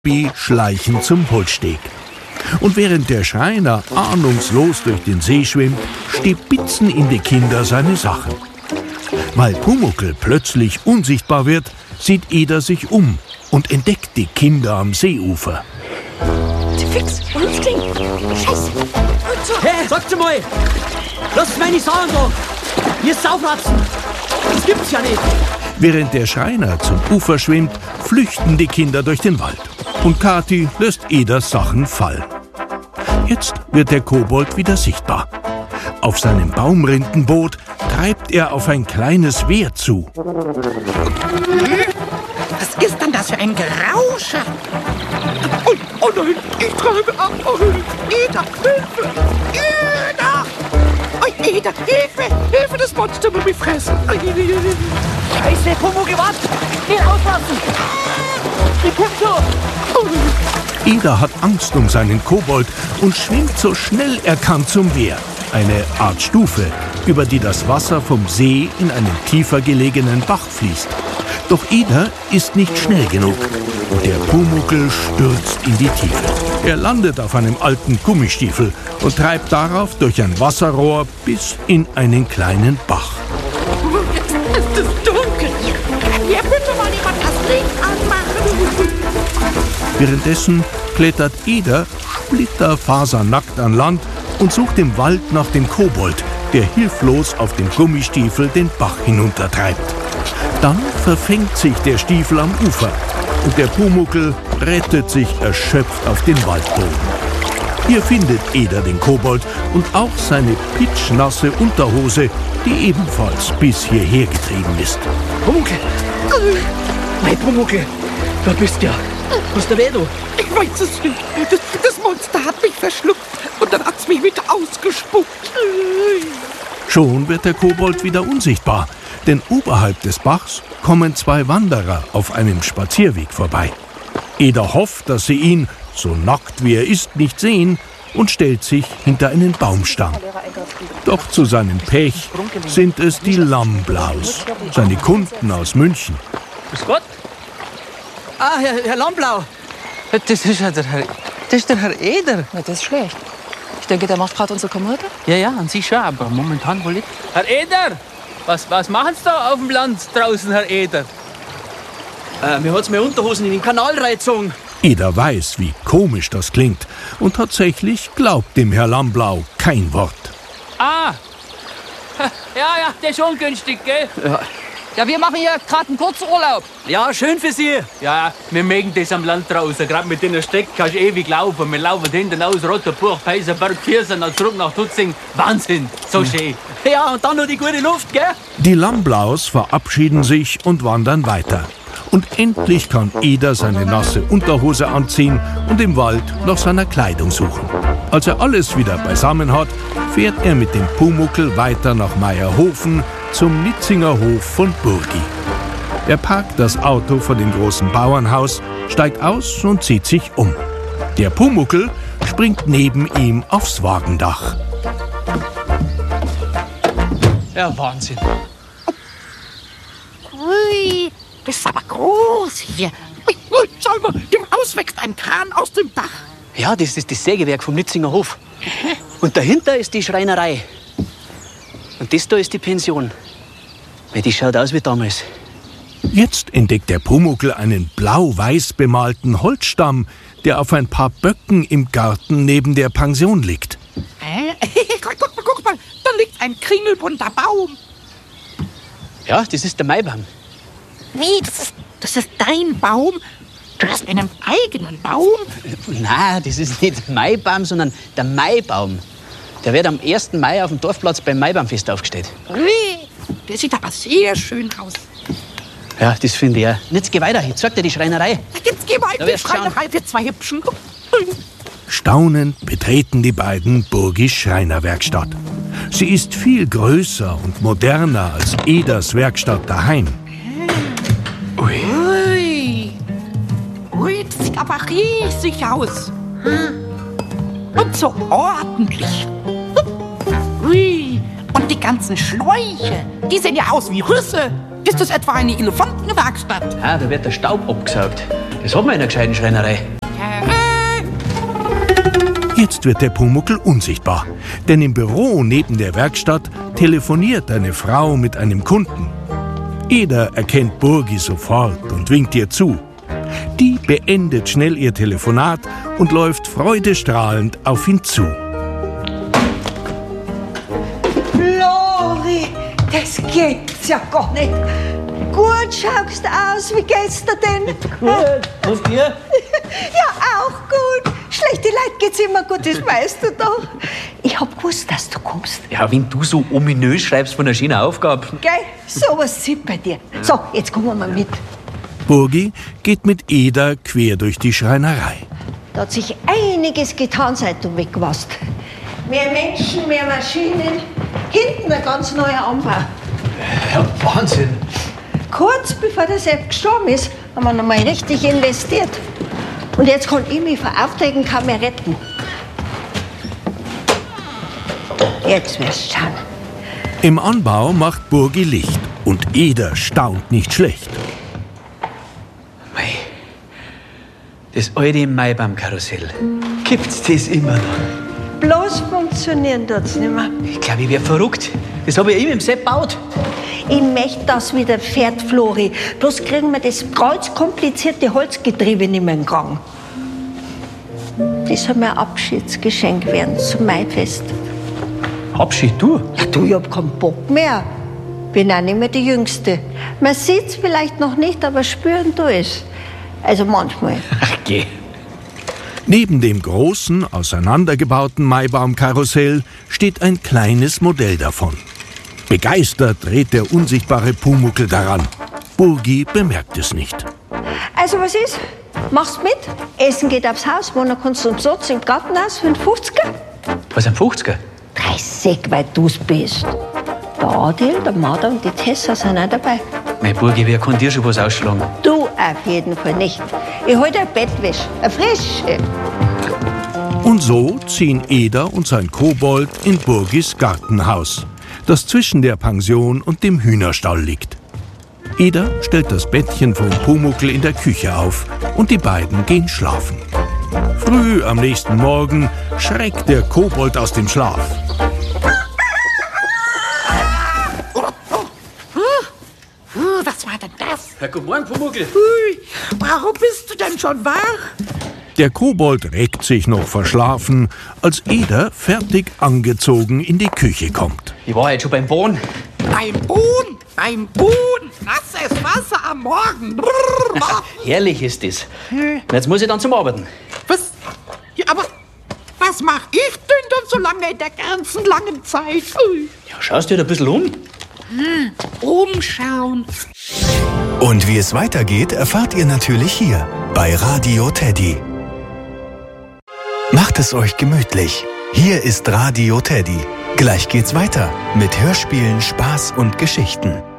B schleichen zum Holzsteg. Und während der Schreiner ahnungslos durch den See schwimmt, stibitzen in die Kinder seine Sachen. Weil Pumuckl plötzlich unsichtbar wird, sieht Eder sich um und entdeckt die Kinder am Seeufer. Fix, uns klingt. Scheiße. Hey, sagt mal! Lasst meine Sachen da! Ihr Saufratzen! Das gibt's ja nicht! Während der Schreiner zum Ufer schwimmt, flüchten die Kinder durch den Wald. Und Kathi lässt Eders Sachen fallen. Jetzt wird der Kobold wieder sichtbar. Auf seinem Baumrindenboot treibt er auf ein kleines Wehr zu. Was ist denn das für ein Gerausche? Oh nein, ich treibe ab. Oh, Eder, Hilfe! Eder! Oh, Eder, Hilfe! Hilfe, das Monster will mich fressen. Scheiße, Pumuckl, wart! Nicht auslassen! Ich komm schon! Eder hat Angst um seinen Kobold und schwimmt so schnell er kann zum Wehr. Eine Art Stufe, über die das Wasser vom See in einen tiefer gelegenen Bach fließt. Doch Eder ist nicht schnell genug. Der Pumuckl stürzt in die Tiefe. Er landet auf einem alten Gummistiefel und treibt darauf durch ein Wasserrohr bis in einen kleinen Bach. Es ist dunkel. Kann hier bitte mal jemand das Licht anmachen? Währenddessen klettert Eder splitterfasernackt an Land und sucht im Wald nach dem Kobold, der hilflos auf dem Gummistiefel den Bach hinuntertreibt. Dann verfängt sich der Stiefel am Ufer und der Pumuckl rettet sich erschöpft auf den Waldboden. Hier findet Eder den Kobold und auch seine pitschnasse Unterhose, die ebenfalls bis hierher getrieben ist. Pumuckl! Mein Pumuckl! Du bist ja... Was ist der weh, du? Ich weiß es nicht. Das Monster hat mich verschluckt und dann hat's mich wieder ausgespuckt. Schon wird der Kobold wieder unsichtbar, denn oberhalb des Bachs kommen zwei Wanderer auf einem Spazierweg vorbei. Eder hofft, dass sie ihn, so nackt wie er ist, nicht sehen und stellt sich hinter einen Baumstamm. Doch zu seinem Pech sind es die Lammblaus, seine Kunden aus München. Grüß Gott! Ah, Herr Lammblau! Das ist ja der Herr Eder. Na, das ist schlecht. Ich denke, der macht gerade unsere Kommode. Ja, an sich schon, aber momentan wohl nicht. Herr Eder! Was machen Sie da auf dem Land draußen, Herr Eder? Mir hat's meine Unterhosen in den Kanal reingezogen. Eder weiß, wie komisch das klingt. Und tatsächlich glaubt dem Herr Lammblau kein Wort. Ah! Ja, das ist ungünstig, gell? Ja, wir machen hier gerade einen kurzen Urlaub. Ja, schön für Sie. Ja, wir mögen das am Land draußen. Gerade mit den Strecken kannst du ewig laufen. Wir laufen hinten aus Rotterburg, Peisenberg, Viersen, dann zurück nach Tutzing. Wahnsinn, so schön. Ja, und dann noch die gute Luft, gell? Die Lammblaus verabschieden sich und wandern weiter. Und endlich kann Eder seine nasse Unterhose anziehen und im Wald nach seiner Kleidung suchen. Als er alles wieder beisammen hat, fährt er mit dem Pumuckl weiter nach Meierhofen zum Nitzinger Hof von Burgi. Er parkt das Auto vor dem großen Bauernhaus, steigt aus und zieht sich um. Der Pumuckl springt neben ihm aufs Wagendach. Ja, Wahnsinn. Ui, das ist aber groß hier. Ui, schau mal, dem Haus wächst ein Kran aus dem Dach. Ja, das ist das Sägewerk vom Nitzinger Hof. Und dahinter ist die Schreinerei. Und das da ist die Pension. Weil die schaut aus wie damals. Jetzt entdeckt der Pumuckl einen blau-weiß bemalten Holzstamm, der auf ein paar Böcken im Garten neben der Pension liegt. Guck mal, da liegt ein kringelbunter Baum. Ja, das ist der Maibaum. Wie, das ist dein Baum? Du hast einen eigenen Baum? Nein, das ist nicht der Maibaum, sondern der Maibaum. Der wird am 1. Mai auf dem Dorfplatz beim Maibaumfest aufgestellt. Ui, der sieht aber sehr schön aus. Ja, das finde ich auch. Und jetzt geh weiter, jetzt zeigt dir die Schreinerei. Jetzt geh mal in Da die wirst du Schreinerei für zwei Hübschen. Staunend betreten die beiden Burgis Schreinerwerkstatt. Sie ist viel größer und moderner als Eders Werkstatt daheim. Ui, das sieht aber riesig aus. Und so ordentlich. Ui, und die ganzen Schläuche, die sehen ja aus wie Rüsse. Ist das etwa eine Elefantenwerkstatt? Ah, da wird der Staub abgesaugt. Das hat man in einer gescheiten Schreinerei. Jetzt wird der Pumuckl unsichtbar, denn im Büro neben der Werkstatt telefoniert eine Frau mit einem Kunden. Eder erkennt Burgi sofort und winkt ihr zu. Die beendet schnell ihr Telefonat und läuft freudestrahlend auf ihn zu. Lori, das gibt's ja gar nicht. Gut schaust aus, wie geht's dir denn? Gut, und dir? Ja, auch gut. Schlechte Leute geht's immer gut, das weißt du doch. Ich hab gewusst, dass du kommst. Ja, wenn du so ominös schreibst von einer schönen Aufgabe. Gell? Sowas sieht bei dir. So, jetzt kommen wir mal mit. Burgi geht mit Eder quer durch die Schreinerei. Da hat sich einiges getan, seit du weg warst. Mehr Menschen, mehr Maschinen. Hinten ein ganz neuer Anbau. Ja, Wahnsinn. Kurz bevor der Sepp gestorben ist, haben wir noch mal richtig investiert. Und jetzt kann ich mich vor Aufträgen kaum mehr retten. Jetzt wirst du schauen. Im Anbau macht Burgi Licht und Eder staunt nicht schlecht. Mei, das alte Maibaumkarussell. Gibt's das immer noch? Bloß funktionieren tut's nicht mehr. Ich glaube, ich wär verrückt. Das habe ich ihm im Sepp gebaut. Ich möchte, dass wieder fährt, Flori. Bloß kriegen wir das ganz komplizierte Holzgetriebe nicht mehr in Gang. Das soll mir ein Abschiedsgeschenk werden zum Maifest. Abschied, du? Ja, du, ich hab keinen Bock mehr. Bin auch nicht mehr die Jüngste. Man sieht's vielleicht noch nicht, aber spüren tu es. Also manchmal. Ach, geh. Neben dem großen, auseinandergebauten Maibaumkarussell steht ein kleines Modell davon. Begeistert dreht der unsichtbare Pumuckl daran. Burgi bemerkt es nicht. Also was ist? Machst mit? Essen geht aufs Haus, wohnen kannst du umsonst im Gartenhaus für einen 50er. Was, ein 50er? 30, weil du's bist. Der Adil, der Marder und die Tessa sind auch dabei. Mein Burgi, wer kann dir schon was ausschlagen? Du auf jeden Fall nicht. Ich hol dir Bettwäsche, eine frische. Und so ziehen Eder und sein Kobold in Burgis Gartenhaus, das zwischen der Pension und dem Hühnerstall liegt. Eder stellt das Bettchen vom Pumuckl in der Küche auf und die beiden gehen schlafen. Früh am nächsten Morgen schreckt der Kobold aus dem Schlaf. Was war denn das? Ja, guten Morgen, Pumuckl. Ui, warum bist du denn schon wach? Der Kobold reckt sich noch verschlafen, als Eder fertig angezogen in die Küche kommt. Ich war heute schon beim Bohnen. Beim Boden, nasses Wasser am Morgen. Brrr. Herrlich ist das. Na, jetzt muss ich dann zum Arbeiten. Was? Ja, aber was mach ich denn dann so lange in der ganzen langen Zeit? Ui. Ja, schaust du dir ein bisschen um? Umschauen. Und wie es weitergeht, erfahrt ihr natürlich hier bei Radio Teddy. Macht es euch gemütlich. Hier ist Radio Teddy. Gleich geht's weiter mit Hörspielen, Spaß und Geschichten.